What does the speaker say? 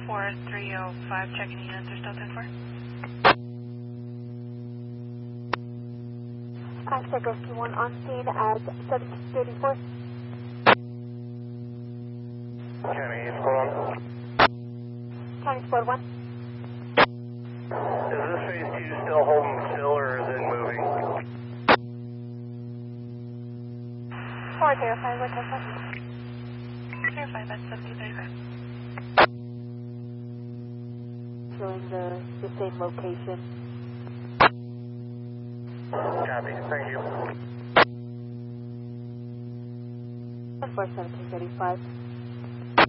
4305, checking units are still 10-4. Check rescue 1 on scene at 1734. County Squad 1. County Squad 1. Is this phase 2 still holding still or is it moving? 405, what time? Verify, that's 1735. Showing the same location. Copy, thank you. 1735.